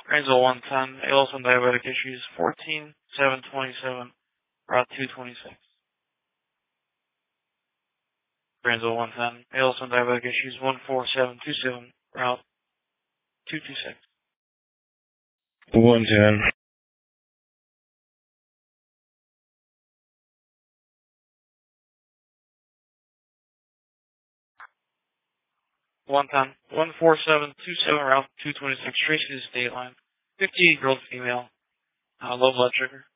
Rainsville 110, ALS and diabetic issues 14-727, Route 226. Rainsville 110, ALS and diabetic issues 14727, Route 226. 110. 110, 14727, Route 226, Tracy to the state line. 58-year-old female, low blood sugar.